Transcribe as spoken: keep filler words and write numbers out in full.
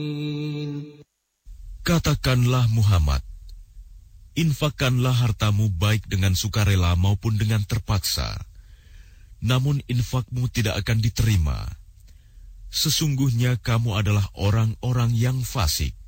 Katakanlah Muhammad, infakkanlah hartamu baik dengan sukarela maupun dengan terpaksa. Namun infakmu tidak akan diterima. Sesungguhnya kamu adalah orang-orang yang fasik.